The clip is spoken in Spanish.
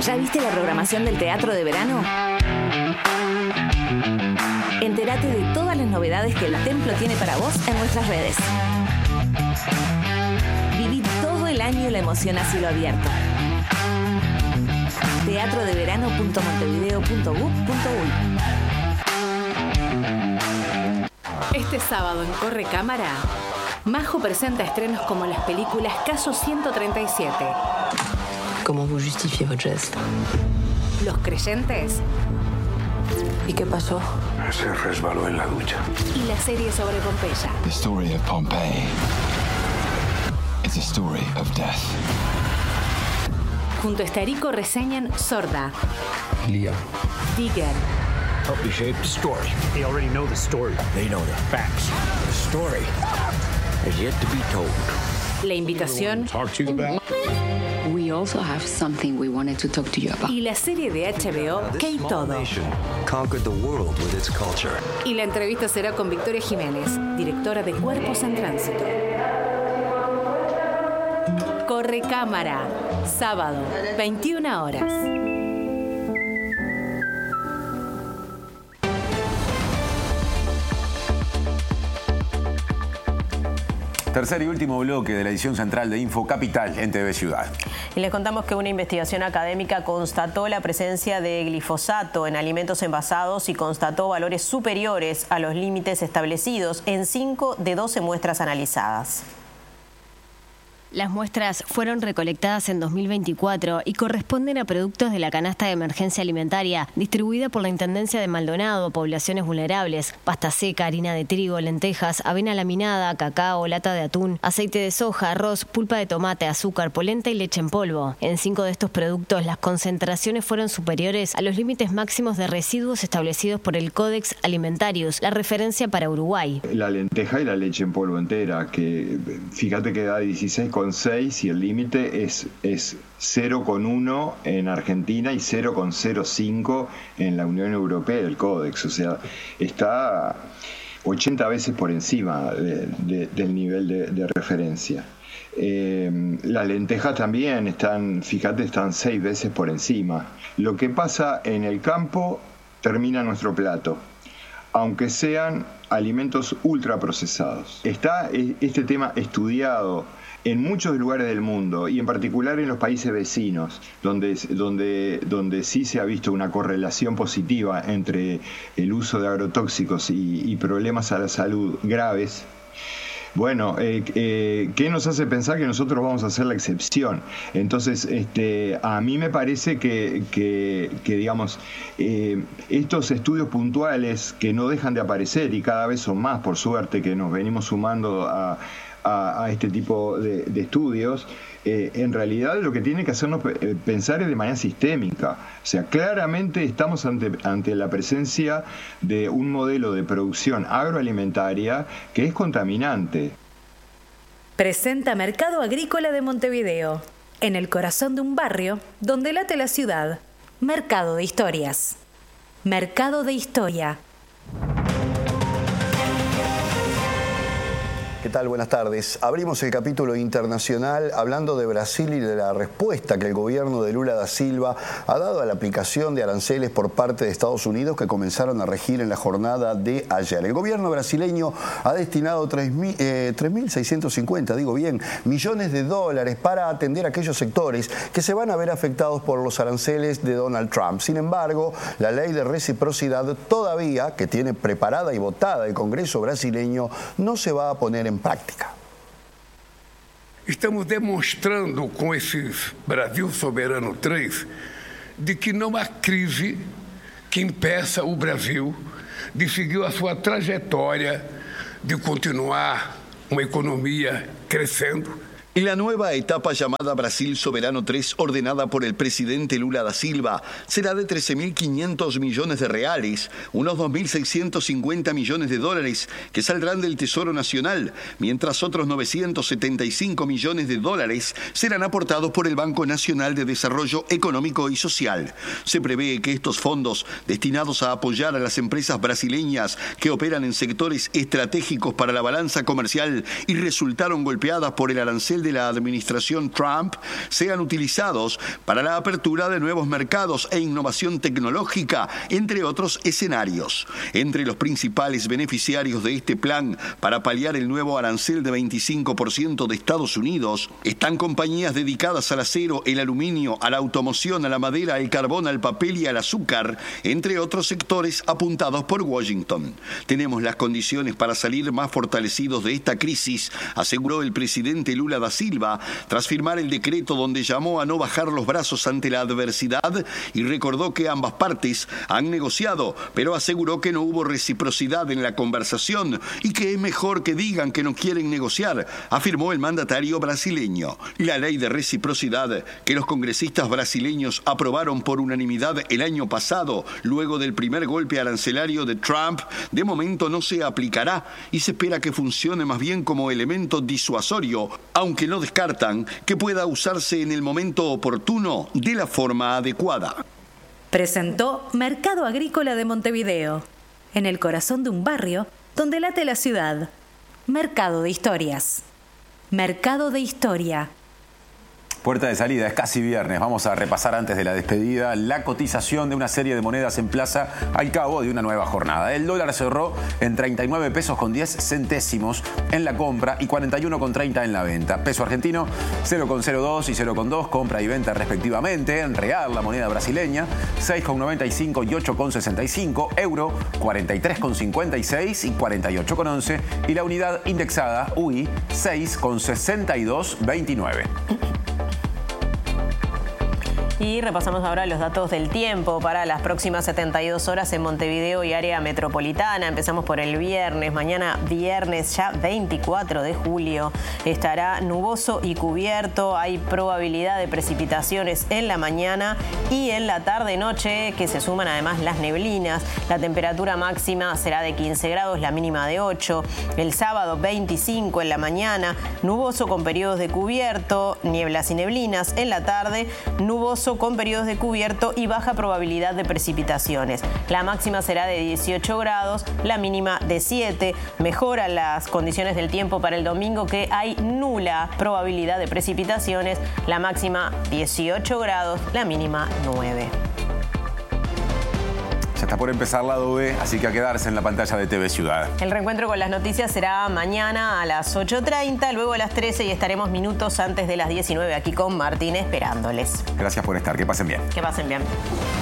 ¿Ya viste la programación del teatro de verano? Entérate de todas las novedades que el Templo tiene para vos en nuestras redes. Viví todo el año la emoción a cielo abierto. teatrodeverano.montevideo.gov.uy. Este sábado en Corre Cámara, Majo presenta estrenos como las películas Caso 137. ¿Cómo vous justifiez votre geste? Los Creyentes. ¿Y qué pasó? Se resbaló en la ducha. Y la serie sobre Pompeya. The story of Pompeii. It's a story of death. Junto a Estarico reseñan Sorda, Liam. Digger, Help me shape the story. They already know the story. They know the facts. The story is yet to be told. La Invitación Talk to you about. We also have something we wanted to talk to you about. y la serie de HBO ¿Qué hay todo? Conquered the world with its culture. Y la entrevista será con Victoria Jiménez, directora de Cuerpos en Tránsito. Corre Cámara, sábado, 21 horas. Tercer y último bloque de la edición central de Info Capital en TV Ciudad. Y les contamos que una investigación académica constató la presencia de glifosato en alimentos envasados y constató valores superiores a los límites establecidos en 5 de 12 muestras analizadas. Las muestras fueron recolectadas en 2024 y corresponden a productos de la canasta de emergencia alimentaria distribuida por la Intendencia de Maldonado a poblaciones vulnerables: pasta seca, harina de trigo, lentejas, avena laminada, cacao, lata de atún, aceite de soja, arroz, pulpa de tomate, azúcar, polenta y leche en polvo. En 5 de estos productos las concentraciones fueron superiores a los límites máximos de residuos establecidos por el Codex Alimentarius, la referencia para Uruguay. La lenteja y la leche en polvo entera, que fíjate que da 16,6 y el límite es 0,1 en Argentina y 0,05 en la Unión Europea del Códex. O sea, está 80 veces por encima del nivel de referencia. Las lentejas también están 6 veces por encima. Lo que pasa en el campo termina nuestro plato, aunque sean alimentos ultraprocesados. Está este tema estudiado en muchos lugares del mundo y en particular en los países vecinos, donde sí se ha visto una correlación positiva entre el uso de agrotóxicos y problemas a la salud graves. Bueno, ¿qué nos hace pensar que nosotros vamos a hacer la excepción? Entonces, a mí me parece que digamos, estos estudios puntuales que no dejan de aparecer y cada vez son más, por suerte, que nos venimos sumando a este tipo de estudios, en realidad lo que tiene que hacernos pensar es de manera sistémica. O sea, claramente estamos ante la presencia de un modelo de producción agroalimentaria que es contaminante. Presenta Mercado Agrícola de Montevideo, en el corazón de un barrio donde late la ciudad. Mercado de Historias. Mercado de Historia. ¿Qué tal? Buenas tardes. Abrimos el capítulo internacional hablando de Brasil y de la respuesta que el gobierno de Lula da Silva ha dado a la aplicación de aranceles por parte de Estados Unidos que comenzaron a regir en la jornada de ayer. El gobierno brasileño ha destinado 3.650, millones de dólares para atender a aquellos sectores que se van a ver afectados por los aranceles de Donald Trump. Sin embargo, la ley de reciprocidad todavía, que tiene preparada y votada el Congreso brasileño, no se va a poner en práctica. Estamos demonstrando com esse Brasil Soberano 3 de que não há crise que impeça o Brasil de seguir a sua trajetória de continuar uma economia crescendo. La nueva etapa llamada Brasil Soberano 3, ordenada por el presidente Lula da Silva, será de 13.500 millones de reales, unos 2.650 millones de dólares que saldrán del Tesoro Nacional, mientras otros 975 millones de dólares serán aportados por el Banco Nacional de Desarrollo Económico y Social. Se prevé que estos fondos, destinados a apoyar a las empresas brasileñas que operan en sectores estratégicos para la balanza comercial y resultaron golpeadas por el arancel el de la administración Trump sean utilizados para la apertura de nuevos mercados e innovación tecnológica, entre otros escenarios. Entre los principales beneficiarios de este plan para paliar el nuevo arancel de 25% de Estados Unidos están compañías dedicadas al acero, el aluminio, a la automoción, a la madera, al carbón, al papel y al azúcar, entre otros sectores apuntados por Washington. Tenemos las condiciones para salir más fortalecidos de esta crisis, aseguró el presidente Lula da Silva, tras firmar el decreto donde llamó a no bajar los brazos ante la adversidad y recordó que ambas partes han negociado, pero aseguró que no hubo reciprocidad en la conversación y que es mejor que digan que no quieren negociar, afirmó el mandatario brasileño. La ley de reciprocidad que los congresistas brasileños aprobaron por unanimidad el año pasado, luego del primer golpe arancelario de Trump, de momento no se aplicará y se espera que funcione más bien como elemento disuasorio, aunque no descartan que pueda usarse en el momento oportuno de la forma adecuada. Presentó Mercado Agrícola de Montevideo, en el corazón de un barrio donde late la ciudad. Mercado de Historias. Mercado de Historia. Puerta de salida, es casi viernes. Vamos a repasar antes de la despedida la cotización de una serie de monedas en plaza al cabo de una nueva jornada. El dólar cerró en 39 pesos con 10 centésimos en la compra y 41,30 en la venta. Peso argentino 0,02 y 0,2, compra y venta respectivamente. En real, la moneda brasileña 6,95 y 8,65. Euro 43,56 y 48,11. Y la unidad indexada UI 6,6229. Y repasamos ahora los datos del tiempo para las próximas 72 horas en Montevideo y área metropolitana. Empezamos por el viernes. Mañana viernes, ya 24 de julio, estará nuboso y cubierto. Hay probabilidad de precipitaciones en la mañana y en la tarde-noche, que se suman además las neblinas. La temperatura máxima será de 15 grados, la mínima de 8. El sábado 25 en la mañana, nuboso con periodos de cubierto, nieblas y neblinas. En la tarde, nuboso con periodos de cubierto y baja probabilidad de precipitaciones. La máxima será de 18 grados, la mínima de 7. Mejoran las condiciones del tiempo para el domingo, que hay nula probabilidad de precipitaciones. La máxima 18 grados, la mínima 9. Ya está por empezar lado B, así que a quedarse en la pantalla de TV Ciudad. El reencuentro con las noticias será mañana a las 8:30, luego a las 13 y estaremos minutos antes de las 19 aquí con Martín esperándoles. Gracias por estar, que pasen bien. Que pasen bien.